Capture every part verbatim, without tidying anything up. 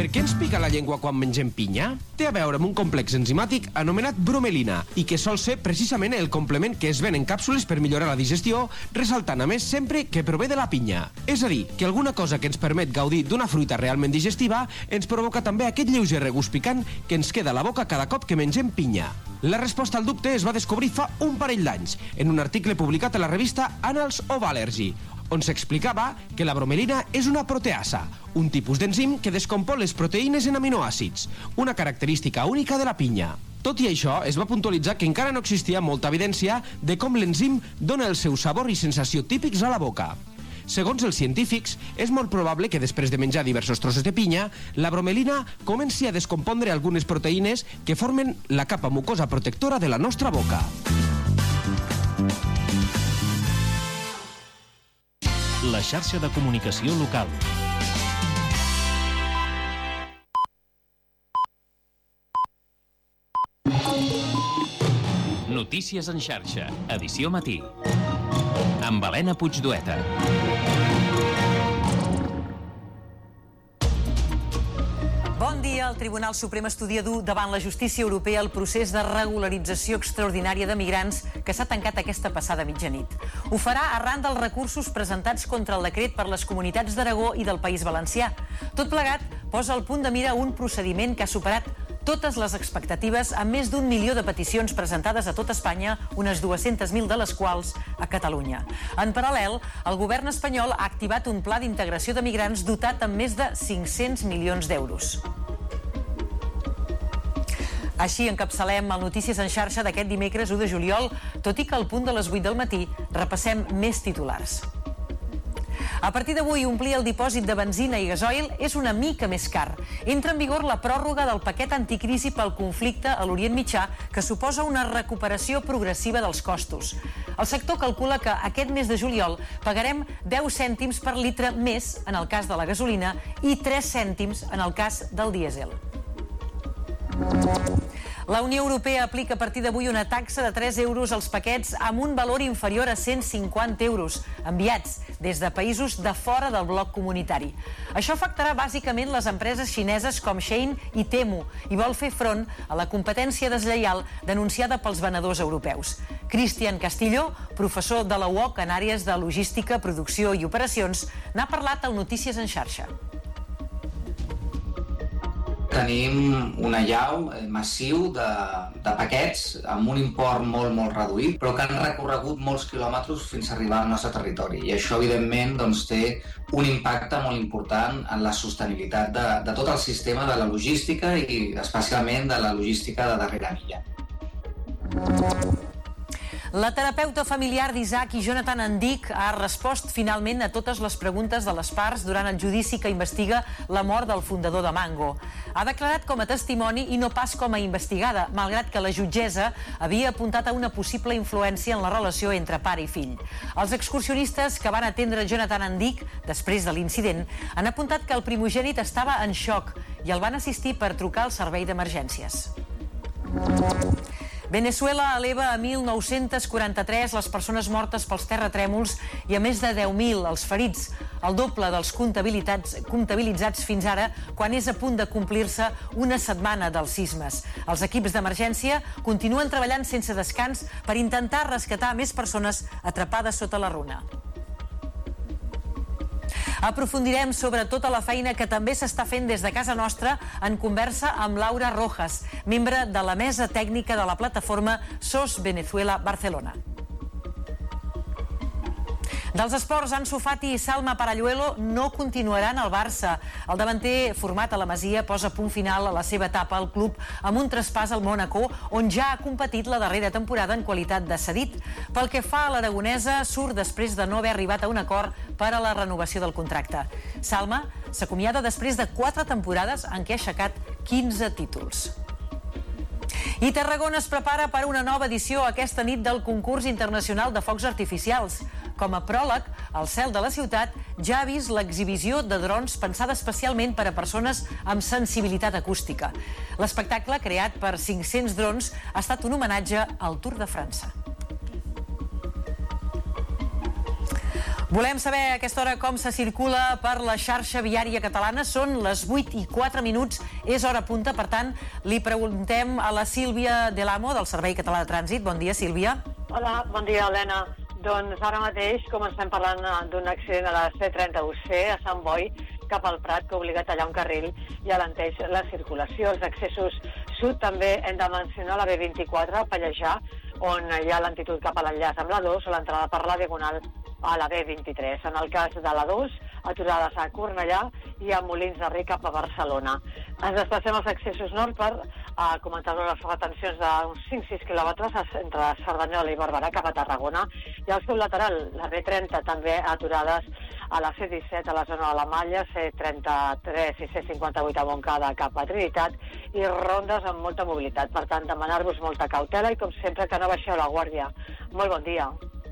Per què ens pica la llengua quan mengem pinya? Té a veure amb un complex enzimàtic anomenat bromelina i que sol ser precisament el complement que es ven en càpsules per millorar la digestió, ressaltant a més sempre que prové de la pinya. És a dir, que alguna cosa que ens permet gaudir d'una fruita realment digestiva ens provoca també aquest lleuger regust picant que ens queda a la boca cada cop que mengem pinya. La resposta al dubte es va descobrir fa un parell d'anys en un article publicat a la revista Annals of Allergy, on s'explicava que la bromelina és una proteasa, un tipus d'enzim que descompon les proteïnes en aminoàcids, una característica única de la pinya. Tot i això, es va puntualitzar que encara no existia molta evidència de com l'enzim dona el seu sabor i sensació típics a la boca. Segons els científics, és molt probable que després de menjar diversos trossos de pinya, la bromelina comenci a descompondre algunes proteïnes que formen la capa mucosa protectora de la nostra boca. La xarxa de comunicació local. Notícies en xarxa, edició matí. Amb Helena Puigdueta. Bon dia. El Tribunal Suprem estudia dur davant la justícia europea el procés de regularització extraordinària de migrants que s'ha tancat aquesta passada mitjanit. Ho farà arran dels recursos presentats contra el decret per les comunitats d'Aragó i del País Valencià. Tot plegat posa al punt de mira un procediment que ha superat totes les expectatives, amb més d'un milió de peticions presentades a tot Espanya, unes dues-centes mil de les quals a Catalunya. En paral·lel, el govern espanyol ha activat un pla d'integració de migrants dotat amb més de cinc-cents milions d'euros. Així encapçalem el Notícies en xarxa d'aquest dimecres u de juliol, tot i que al punt de les vuit del matí repassem més titulars. A partir d'avui, omplir el dipòsit de benzina i gasoil és una mica més car. Entra en vigor la pròrroga del paquet anticrisi pel conflicte a l'Orient Mitjà, que suposa una recuperació progressiva dels costos. El sector calcula que aquest mes de juliol pagarem deu cèntims per litre més en el cas de la gasolina i tres cèntims en el cas del dièsel. La Unió Europea aplica a partir d'avui una taxa de tres euros als paquets amb un valor inferior a cent cinquanta euros, enviats des de països de fora del bloc comunitari. Això afectarà bàsicament les empreses xineses com Shein i Temu i vol fer front a la competència deslleial denunciada pels venedors europeus. Cristian Castillo, professor de la U O C en àrees de logística, producció i operacions, n'ha parlat al Notícies en xarxa. Tenim una allau massiu de, de paquets amb un import molt, molt reduït, però que han recorregut molts quilòmetres fins a arribar al nostre territori. I això, evidentment, doncs, té un impacte molt important en la sostenibilitat de, de tot el sistema de la logística i especialment de la logística de darrera milla. La terapeuta familiar d'Isaac i Jonathan Andic ha respost finalment a totes les preguntes de les parts durant el judici que investiga la mort del fundador de Mango. Ha declarat com a testimoni i no pas com a investigada, malgrat que la jutgessa havia apuntat a una possible influència en la relació entre pare i fill. Els excursionistes que van atendre Jonathan Andic després de l'incident han apuntat que el primogènit estava en xoc i el van assistir per trucar al servei d'emergències. Veneçuela eleva a mil nou-cents quaranta-tres les persones mortes pels terratrèmols i a més de deu mil els ferits, el doble dels comptabilitzats fins ara, quan és a punt de complir-se una setmana dels sismes. Els equips d'emergència continuen treballant sense descans per intentar rescatar més persones atrapades sota la runa. Aprofundirem sobre tota la feina que també s'està fent des de casa nostra en conversa amb Laura Rojas, membre de la mesa tècnica de la plataforma S O S Venezuela Barcelona. Dels esports, Ansu Fati i Salma Paralluelo no continuaran al Barça. El davanter, format a la Masia, posa punt final a la seva etapa al club amb un traspàs al Mònaco, on ja ha competit la darrera temporada en qualitat de cedit. Pel que fa a l'aragonesa, surt després de no haver arribat a un acord per a la renovació del contracte. Salma s'acomiada després de quatre temporades en què ha aixecat quinze títols. I Tarragona es prepara per una nova edició aquesta nit del concurs internacional de focs artificials. Com a pròleg, el cel de la ciutat ja ha vist l'exhibició de drons pensada especialment per a persones amb sensibilitat acústica. L'espectacle, creat per cinc-cents drons, ha estat un homenatge al Tour de França. Volem saber a aquesta hora com se circula per la xarxa viària catalana. Són les vuit i quatre minuts, és hora punta, per tant, li preguntem a la Sílvia Delamo, del Servei Català de Trànsit. Bon dia, Sílvia. Hola, bon dia, Helena. Doncs ara mateix comencem parlant d'un accident a la C trenta-u C a Sant Boi, cap al Prat, que obliga a tallar un carril i alenteix la circulació. Els accessos sud també hem de mencionar la B vint-i-quatre a Pallejà, on hi ha lentitud cap a l'enllaç amb la dos o l'entrada per la Diagonal a la B vint-i-tres. En el cas de la dos, aturades a Cornellà i a Molins de Rei cap a Barcelona. Ens desplacem als accessos nord per uh, comentar les retencions d'uns cinc sis quilòmetres entre Cerdanyola i Barberà cap a Tarragona. I al seu lateral, la B trenta, també aturades a la C disset a la zona de la Malla, C trenta-tres i C cinquanta-vuit a Montcada cap a Trinitat i rondes amb molta mobilitat. Per tant, demanar-vos molta cautela i, com sempre, que no baixeu la guàrdia. Molt bon dia.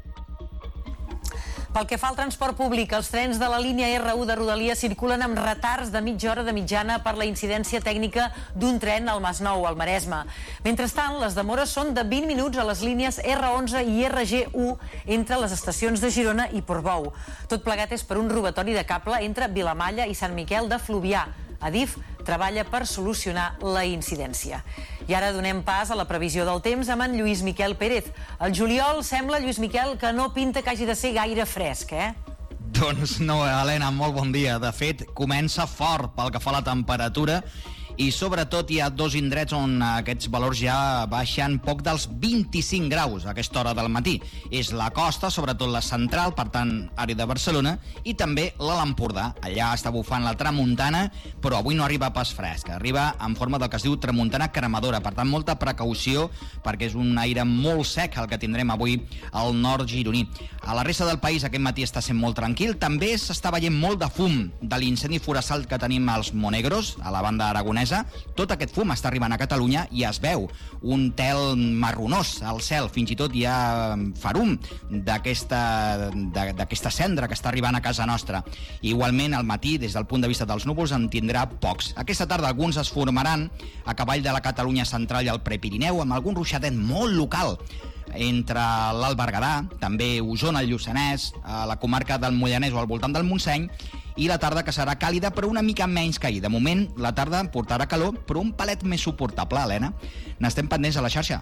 Pel que fa al transport públic, els trens de la línia R u de Rodalies circulen amb retards de mitja hora de mitjana per la incidència tècnica d'un tren al Masnou, al Maresme. Mentrestant, les demores són de vint minuts a les línies R onze i R G u entre les estacions de Girona i Portbou. Tot plegat és per un robatori de cable entre Vilamalla i Sant Miquel de Fluvià. Adif treballa per solucionar la incidència. I ara donem pas a la previsió del temps amb en Lluís Miquel Pérez. El juliol sembla, Lluís Miquel, que no pinta que hagi de ser gaire fresc, eh? Doncs no, Helena, molt bon dia. De fet, comença fort pel que fa a la temperatura i sobretot hi ha dos indrets on aquests valors ja baixen poc dels vint-i-cinc graus a aquesta hora del matí. És la costa, sobretot la central, per tant, àrea de Barcelona, i també l'Alt Empordà. Allà està bufant la tramuntana, però avui no arriba pas fresca. Arriba en forma del que es diu tramuntana cremadora. Per tant, molta precaució, perquè és un aire molt sec el que tindrem avui al nord gironí. A la resta del país aquest matí està sent molt tranquil. També s'està veient molt de fum de l'incendi forestal que tenim als Monegros, a la banda aragonesa. Tot aquest fum està arribant a Catalunya i es veu un tel marronós al cel. Fins i tot hi ha farum d'aquesta d'aquesta cendra que està arribant a casa nostra. Igualment, al matí, des del punt de vista dels núvols, en tindrà pocs. Aquesta tarda alguns es formaran a cavall de la Catalunya central i el Prepirineu, amb algun ruixadet molt local entre l'Alt Berguedà, també Osona, el Lluçanès, a la comarca del Moianès o al voltant del Montseny, i la tarda que serà càlida però una mica menys caïda. De moment, la tarda portarà calor, però un palet més suportable, Helena. N'estem pendents a la xarxa.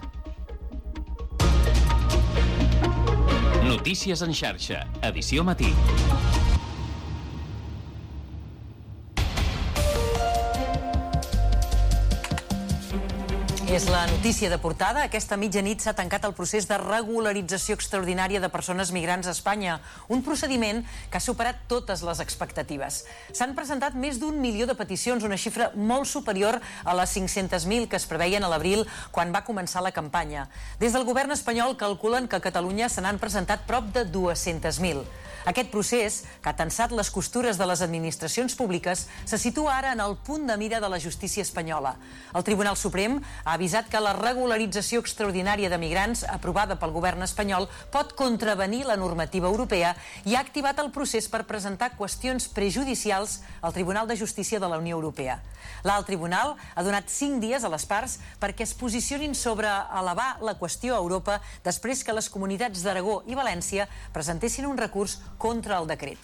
Notícies en xarxa, edició matí. És la notícia de portada. Aquesta mitjanit s'ha tancat el procés de regularització extraordinària de persones migrants a Espanya, un procediment que ha superat totes les expectatives. S'han presentat més d'un milió de peticions, una xifra molt superior a les cinc-centes mil que es preveien a l'abril quan va començar la campanya. Des del govern espanyol calculen que a Catalunya se n'han presentat prop de dues-centes mil. Aquest procés, que ha tensat les costures de les administracions públiques, se situa ara en el punt de mira de la justícia espanyola. El Tribunal Suprem ha avisat que la regularització extraordinària de migrants aprovada pel govern espanyol pot contravenir la normativa europea i ha activat el procés per presentar qüestions prejudicials al Tribunal de Justícia de la Unió Europea. L'alt tribunal ha donat cinc dies a les parts perquè es posicionin sobre elevar la qüestió a Europa després que les comunitats d'Aragó i València presentessin un recurs contra el decret.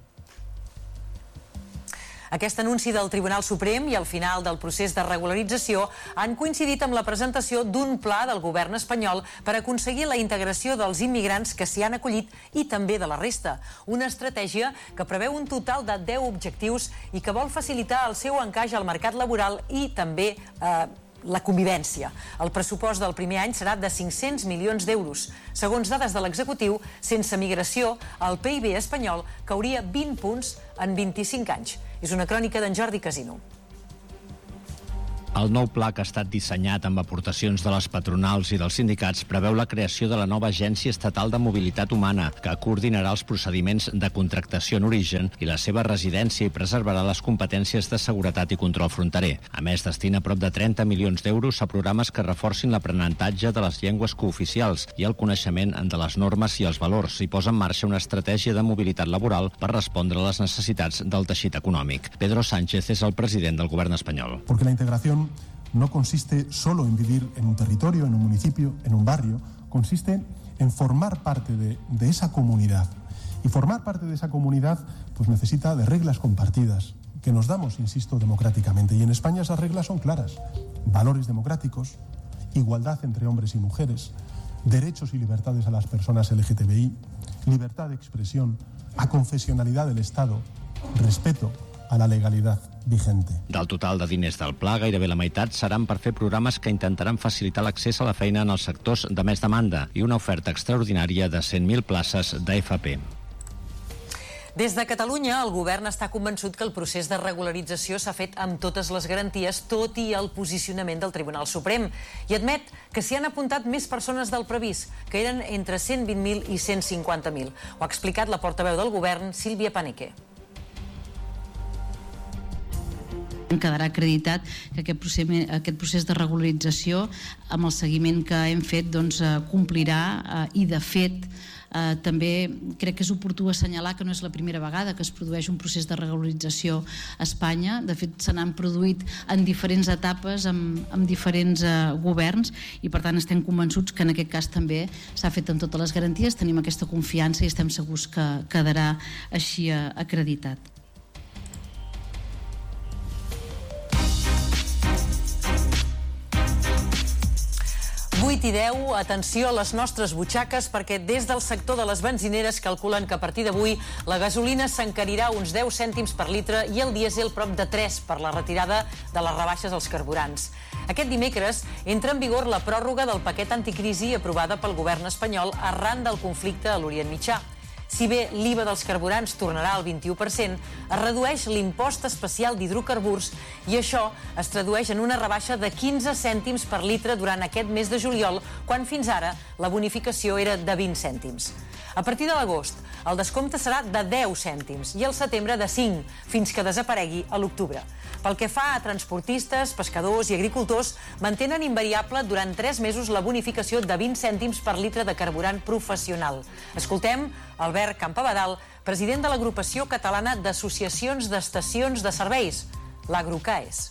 Aquest anunci del Tribunal Suprem i el final del procés de regularització han coincidit amb la presentació d'un pla del govern espanyol per aconseguir la integració dels immigrants que s'hi han acollit i també de la resta. Una estratègia que preveu un total de deu objectius i que vol facilitar el seu encaix al mercat laboral i també eh, la convivència. El pressupost del primer any serà de cinc-cents milions d'euros. Segons dades de l'executiu, sense migració, el P I B espanyol cauria vint punts en vint-i-cinc anys. És una crònica d'en Jordi Casino. El nou pla, que ha estat dissenyat amb aportacions de les patronals i dels sindicats, preveu la creació de la nova Agència Estatal de Mobilitat Humana, que coordinarà els procediments de contractació en origen i la seva residència i preservarà les competències de seguretat i control fronterer. A més, destina prop de trenta milions d'euros a programes que reforcin l'aprenentatge de les llengües cooficials i el coneixement de les normes i els valors, i posa en marxa una estratègia de mobilitat laboral per respondre a les necessitats del teixit econòmic. Pedro Sánchez és el president del govern espanyol. Porque la integración no consiste solo en vivir en un territorio, en un municipio, en un barrio, consiste en formar parte de, de esa comunidad Y formar parte de esa comunidad pues necesita de reglas compartidas, que nos damos, insisto, democráticamente. Y en España esas reglas son claras. Valores democráticos, igualdad entre hombres y mujeres, derechos y libertades a las personas L G T B I, libertad de expresión, aconfessionalidad del Estado, respeto a la legalidad vigente. Del total de diners del Pla, gairebé la meitat seran per fer programes que intentaran facilitar l'accés a la feina en els sectors de més demanda i una oferta extraordinària de cent mil places d'A F P. Des de Catalunya, el govern està convençut que el procés de regularització s'ha fet amb totes les garanties, tot i el posicionament del Tribunal Suprem, i admet que s'hi han apuntat més persones del previst, que eren entre cent vint mil i cent cinquanta mil. Ho ha explicat la portaveu del govern, Sílvia Paneque. Quedarà acreditat que aquest procés, aquest procés de regularització, amb el seguiment que hem fet, doncs, complirà eh, i, de fet, eh, també crec que és oportú assenyalar que no és la primera vegada que es produeix un procés de regularització a Espanya. De fet, se n'han produït en diferents etapes, amb, amb diferents eh, governs, i per tant estem convençuts que en aquest cas també s'ha fet amb totes les garanties, tenim aquesta confiança i estem segurs que quedarà així eh, acreditat. vuit i deu, atenció a les nostres butxaques, perquè des del sector de les benzineres calculen que a partir d'avui la gasolina s'encarirà uns deu cèntims per litre i el dièsel prop de tres per la retirada de les rebaixes als carburants. Aquest dimecres entra en vigor la pròrroga del paquet anticrisi aprovada pel govern espanyol arran del conflicte a l'Orient Mitjà. Si bé l'I V A dels carburants tornarà al vint-i-u per cent, es redueix l'impost especial d'hidrocarburs i això es tradueix en una rebaixa de quinze cèntims per litre durant aquest mes de juliol, quan fins ara la bonificació era de vint cèntims. A partir de l'agost, el descompte serà de deu cèntims i al setembre de cinc, fins que desaparegui a l'octubre. Pel que fa a transportistes, pescadors i agricultors, mantenen invariable durant tres mesos la bonificació de vint cèntims per litre de carburant professional. Escoltem Albert Campabadal, president de l'Agrupació Catalana d'Associacions d'Estacions de Serveis, l'Agrocaes.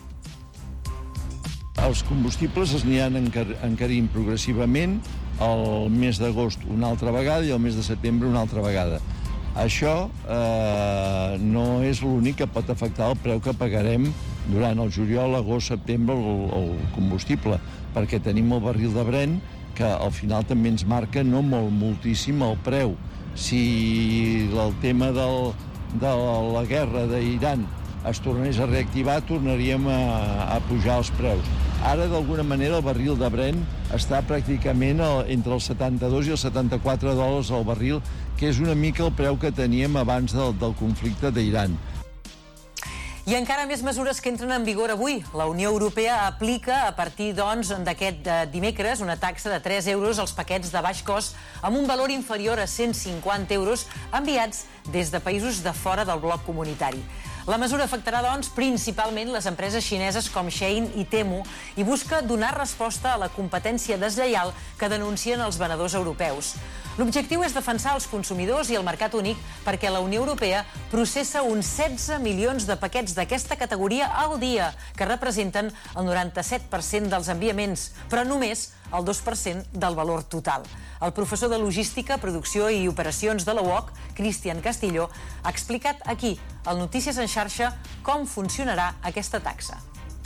Els combustibles es aniran encarint progressivament, el mes d'agost una altra vegada i el mes de setembre una altra vegada. Això eh, no és l'únic que pot afectar el preu que pagarem durant el juliol, agost, setembre el, el combustible, perquè tenim el barril de Brent que al final també ens marca no molt, moltíssim el preu. Si el tema del, de la guerra d'Iran es tornés a reactivar, tornaríem a, a pujar els preus. Ara, d'alguna manera, el barril de Brent està pràcticament entre els setanta-dos i els setanta-quatre dòlars al barril, que és una mica el preu que teníem abans del, del conflicte d'Iran. I encara més mesures que entren en vigor avui. La Unió Europea aplica a partir doncs, d'aquest dimecres una taxa de tres euros als paquets de baix cost amb un valor inferior a cent cinquanta euros enviats des de països de fora del bloc comunitari. La mesura afectarà, doncs, principalment les empreses xineses com Shein i Temu i busca donar resposta a la competència deslleial que denuncien els venedors europeus. L'objectiu és defensar els consumidors i el mercat únic perquè la Unió Europea processa uns setze milions de paquets d'aquesta categoria al dia, que representen el noranta-set per cent dels enviaments, però només el dos per cent del valor total. El professor de Logística, Producció i Operacions de la U O C, Cristian Castillo, ha explicat aquí, al Notícies en Xarxa, com funcionarà aquesta taxa.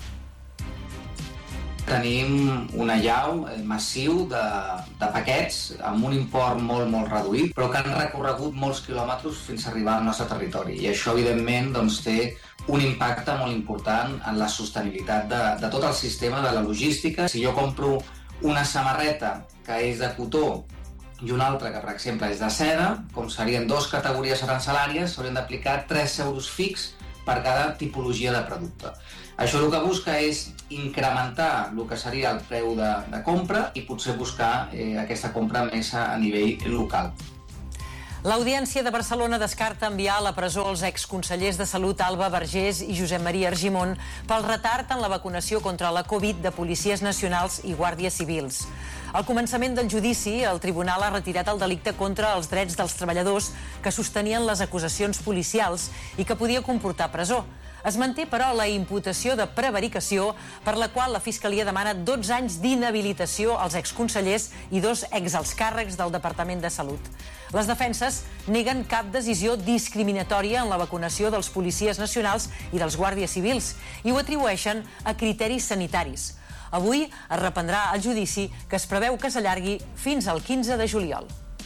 Tenim un allau massiu de, de paquets amb un import molt, molt reduït, però que han recorregut molts quilòmetres fins a arribar al nostre territori. I això, evidentment, doncs, té un impacte molt important en la sostenibilitat de, de tot el sistema de la logística. Si jo compro una samarreta que és de cotó i una altra que, per exemple, és de seda, com serien dues categories arancelàries, s'haurien d'aplicar tres euros fix per cada tipologia de producte. Això el que busca és incrementar el que seria el preu de, de compra i potser buscar eh, aquesta compra més a, a nivell local. L'Audiència de Barcelona descarta enviar a la presó els exconsellers de Salut Alba Vergés i Josep Maria Argimon pel retard en la vacunació contra la Covid de policies nacionals i guàrdies civils. Al començament del judici, el tribunal ha retirat el delicte contra els drets dels treballadors que sostenien les acusacions policials i que podia comportar presó. Es manté, però, la imputació de prevaricació per la qual la Fiscalia demana dotze anys d'inhabilitació als exconsellers i dos exalts càrrecs del Departament de Salut. Les defenses neguen cap decisió discriminatòria en la vacunació dels policies nacionals i dels guàrdies civils i ho atribueixen a criteris sanitaris. Avui es reprendrà el judici, que es preveu que s'allargui fins al quinze de juliol.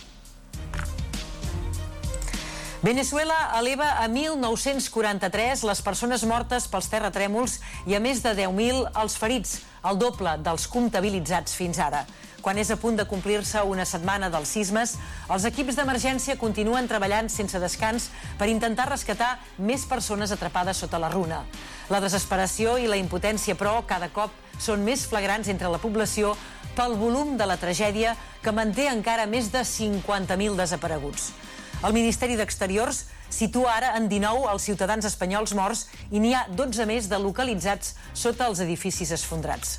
Veneçuela eleva a mil nou-cents quaranta-tres les persones mortes pels terratrèmols i a més de deu mil els ferits, el doble dels comptabilitzats fins ara. Quan és a punt de complir-se una setmana dels sismes, els equips d'emergència continuen treballant sense descans per intentar rescatar més persones atrapades sota la runa. La desesperació i la impotència, però, cada cop són més flagrants entre la població pel volum de la tragèdia que manté encara més de cinquanta mil desapareguts. El Ministeri d'Exteriors situa ara en dinou els ciutadans espanyols morts i n'hi ha dotze més de localitzats sota els edificis esfondrats.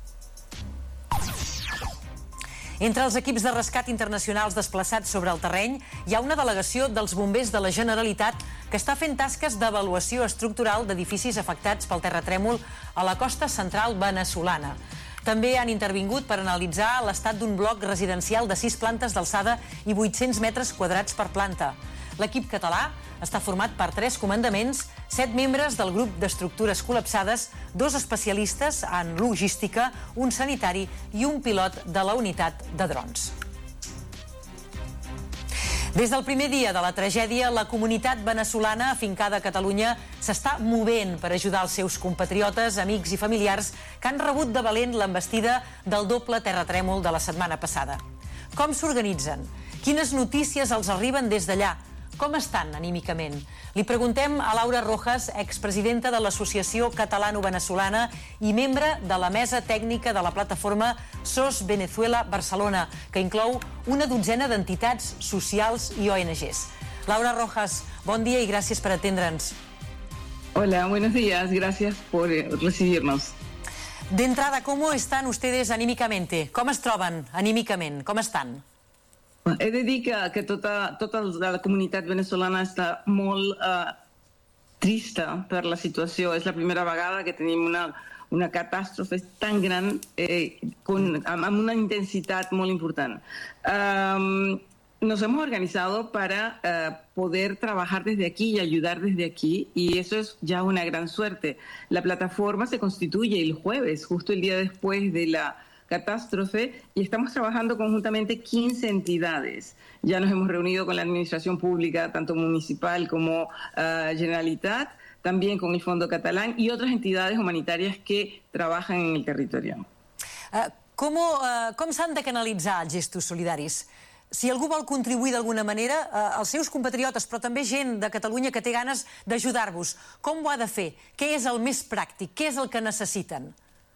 Entre els equips de rescat internacionals desplaçats sobre el terreny hi ha una delegació dels bombers de la Generalitat que està fent tasques d'avaluació estructural d'edificis afectats pel terratrèmol a la costa central veneçolana. També han intervingut per analitzar l'estat d'un bloc residencial de sis plantes d'alçada i vuit-cents metres quadrats per planta. L'equip català està format per tres comandaments, set membres del grup d'estructures col·lapsades, dos especialistes en logística, un sanitari i un pilot de la unitat de drons. Des del primer dia de la tragèdia, la comunitat veneçolana afincada a Catalunya s'està movent per ajudar els seus compatriotes, amics i familiars que han rebut de valent l'envestida del doble terratrèmol de la setmana passada. Com s'organitzen? Quines notícies els arriben des d'allà? Com estan anímicament? Li preguntem a Laura Rojas, expresidenta de l'Associació Catalano-Venezolana i membre de la mesa tècnica de la plataforma S O S Venezuela Barcelona, que inclou una dotzena d'entitats socials i O N Ges. Laura Rojas, bon dia i gràcies per atendre'ns. Hola, buenos días, gracias por recibirnos. De entrada, ¿cómo están ustedes anímicamente? Com es troben anímicament? Com estan? He de dir que, que tota, tota la comunitat veneçolana està molt uh, trista per la situació. És la primera vegada que tenim una, una catàstrofe tan gran eh, con, amb una intensitat molt important. Um, nos hemos organizado para uh, poder trabajar desde aquí y ayudar desde aquí, y eso es ya una gran suerte. La plataforma se constituye el jueves, justo el día después de la catástrofe, y estamos trabajando conjuntamente quince entidades. Ya nos hemos reunido con la administración pública, tanto municipal como uh, Generalitat, también con el Fondo Catalán y otras entidades humanitarias que trabajan en el territorio. Uh, com uh, com s'han de canalitzar els gestos solidaris? Si algú vol contribuir d'alguna manera, uh, els seus compatriotes, però també gent de Catalunya que té ganes d'ajudar-vos, com ho ha de fer? Què és el més pràctic? Què és el que necessiten?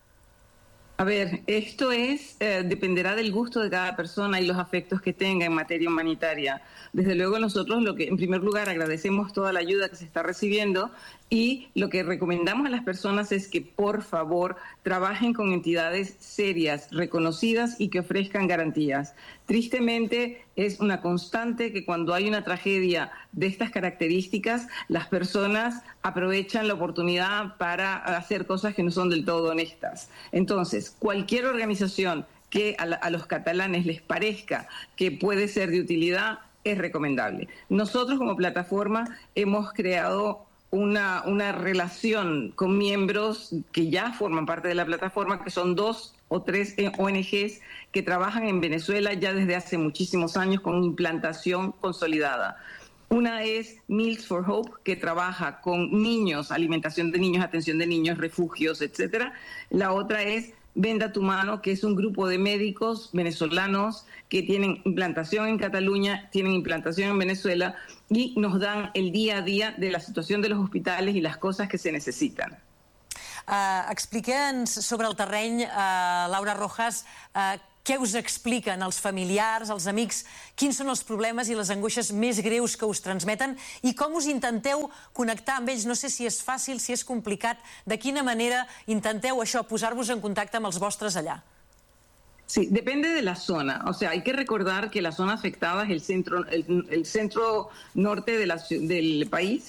A ver, esto es, eh, dependerá del gusto de cada persona y los afectos que tenga en materia humanitaria. Desde luego nosotros, lo que en primer lugar, agradecemos toda la ayuda que se está recibiendo, y lo que recomendamos a las personas es que, por favor, trabajen con entidades serias, reconocidas y que ofrezcan garantías. Tristemente, es una constante que cuando hay una tragedia de estas características, las personas aprovechan la oportunidad para hacer cosas que no son del todo honestas. Entonces, cualquier organización que a, la, a los catalanes les parezca que puede ser de utilidad es recomendable. Nosotros, como plataforma, hemos creado Una, una relación con miembros que ya forman parte de la plataforma, que son dos o tres O N Ges que trabajan en Venezuela ya desde hace muchísimos años con implantación consolidada. Una es Meals for Hope, que trabaja con niños, alimentación de niños, atención de niños, refugios, etcétera. La otra es Venda tu Mano, que es un grupo de médicos venezolanos que tienen implantación en Cataluña, tienen implantación en Venezuela y nos dan el día a día de la situación de los hospitales y las cosas que se necesitan. Uh, Explique'ns sobre el terreny, uh, Laura Rojas, uh, què us expliquen els familiars, els amics, quins són els problemes i les angoixes més greus que us transmeten i com us intenteu connectar amb ells? No sé si és fàcil, si és complicat, de quina manera intenteu això, posar-vos en contacte amb els vostres allà? Sí, depende de la zona. O sea, hay que recordar que la zona afectada es el centro, el, el centro norte de la, del país,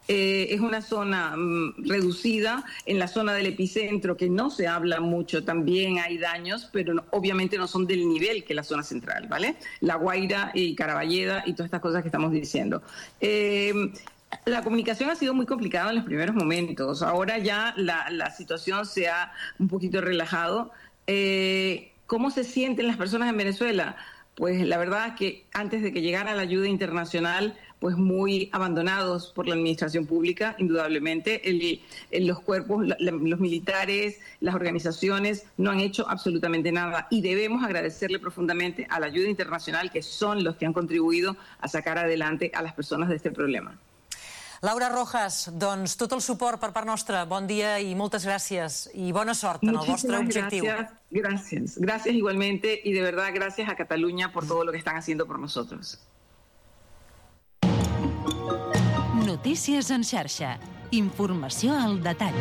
Eh, es una zona mm, reducida. En la zona del epicentro, que no se habla mucho, también hay daños, pero no, obviamente no son del nivel que la zona central, ¿vale? La Guaira y Caraballeda y todas estas cosas que estamos diciendo. Eh, La comunicación ha sido muy complicada en los primeros momentos. Ahora ya la, la situación se ha un poquito relajado. Eh, ¿Cómo se sienten las personas en Venezuela? Pues la verdad es que antes de que llegara la ayuda internacional, pues muy abandonados por la administración pública, indudablemente. El, el, los cuerpos, la, los militares, las organizaciones no han hecho absolutamente nada, y debemos agradecerle profundamente a la ayuda internacional, que son los que han contribuido a sacar adelante a las personas de este problema. Laura Rojas, doncs tot el suport per part nostra. Bon dia i moltes gràcies i bona sort en el vostre objectiu. Gracias, gracias, gracias igualmente, y de verdad gracias a Cataluña por todo lo que están haciendo por nosotros. Notícies en xarxa. Informació al detall.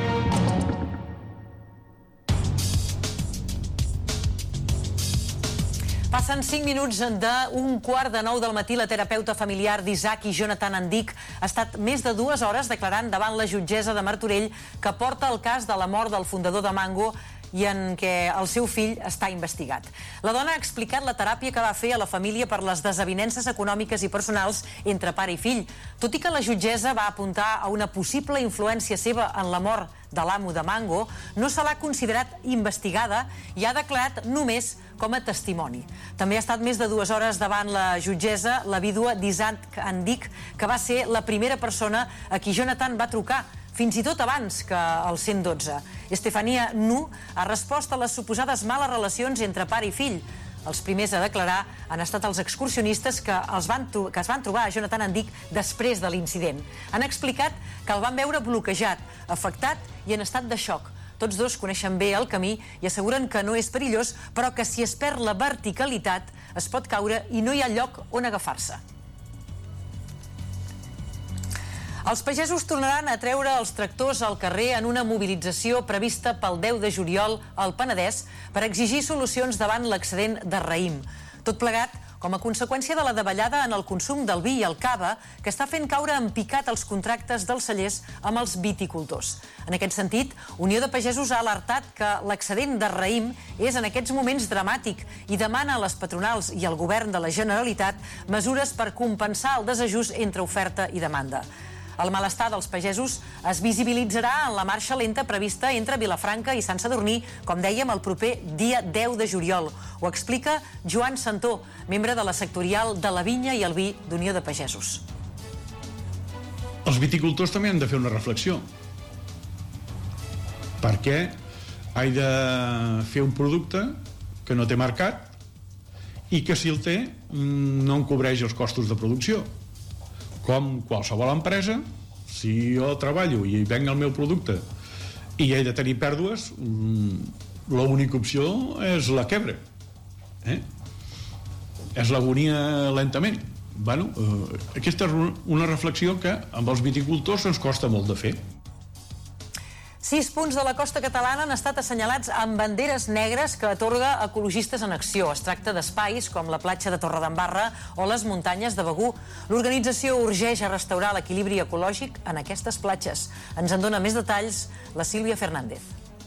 Passen cinc minuts d'un quart de nou del matí. La terapeuta familiar d'Isaac i Jonathan Andic ha estat més de dues hores declarant davant la jutgessa de Martorell, que porta el cas de la mort del fundador de Mango i en què el seu fill està investigat. La dona ha explicat la teràpia que va fer a la família per les desavinences econòmiques i personals entre pare i fill, tot i que la jutgessa va apuntar a una possible influència seva en la mort de l'amo de Mango. No se l'ha considerat investigada i ha declarat només com a testimoni. També ha estat més de dues hores davant la jutgessa la vídua d'Isaac Andic, que va ser la primera persona a qui Jonathan va trucar, fins i tot abans que el cent i dotze. Estefania Nu ha respost a les suposades males relacions entre pare i fill. Els primers a declarar han estat els excursionistes que, els van que es van trobar a Jonathan Andic després de l'incident. Han explicat que el van veure bloquejat, afectat i en estat de xoc. Tots dos coneixen bé el camí i asseguren que no és perillós, però que si es perd la verticalitat es pot caure i no hi ha lloc on agafar-se. Els pagesos tornaran a treure els tractors al carrer en una mobilització prevista pel deu de juliol al Penedès per exigir solucions davant l'excedent de raïm. Tot plegat com a conseqüència de la davallada en el consum del vi i el cava, que està fent caure en picat els contractes dels cellers amb els viticultors. En aquest sentit, Unió de Pagesos ha alertat que l'excedent de raïm és en aquests moments dramàtic i demana a les patronals i al govern de la Generalitat mesures per compensar el desajust entre oferta i demanda. El malestar dels pagesos es visibilitzarà en la marxa lenta prevista entre Vilafranca i Sant Sadurní, com dèiem, el proper dia deu de juliol. Ho explica Joan Santó, membre de la sectorial de la vinya i el vi d'Unió de Pagesos. Els viticultors també han de fer una reflexió. Per què he de fer un producte que no té mercat i que, si el té, no em cobreix els costos de producció? Com qualsevol empresa, si jo treballo i venc el meu producte i he de tenir pèrdues, l'única opció és la quebra. Eh? És l'agonia lentament. Bueno, eh, aquesta és una reflexió que amb els viticultors ens costa molt de fer. Sis punts de la costa catalana han estat assenyalats amb banderes negres que atorga Ecologistes en Acció. Es tracta d'espais com la platja de Torredembarra o les muntanyes de Begur. L'organització urgeix a restaurar l'equilibri ecològic en aquestes platges. Ens en dona més detalls la Sílvia Fernández.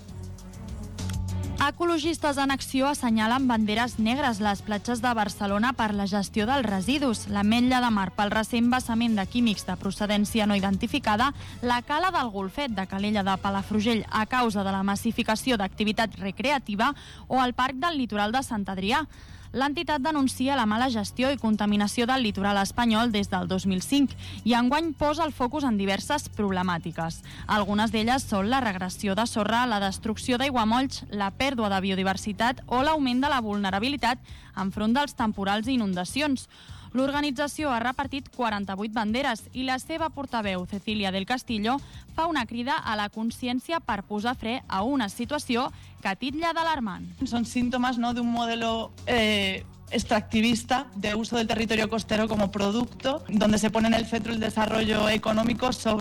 Ecologistes en Acció assenyalen banderes negres les platges de Barcelona per la gestió dels residus, l'Ametlla de Mar pel recent vessament de químics de procedència no identificada, la Cala del Golfet de Calella de Palafrugell a causa de la massificació d'activitat recreativa o el Parc del Litoral de Sant Adrià. L'entitat denuncia la mala gestió i contaminació del litoral espanyol des del dos mil cinc i enguany posa el focus en diverses problemàtiques. Algunes d'elles són la regressió de sorra, la destrucció d'aiguamolls, la pèrdua de biodiversitat o l'augment de la vulnerabilitat enfront dels temporals i inundacions. L'organització ha repartit quaranta-vuit banderes i la seva portaveu, Cecilia del Castillo, fa una crida a la consciència per posar fre a una situació que titlla d'alarmant. Son síntomas, ¿no?, de un modelo eh, extractivista de uso del territorio costero como producto, donde se pone en el centro el desarrollo económico sobre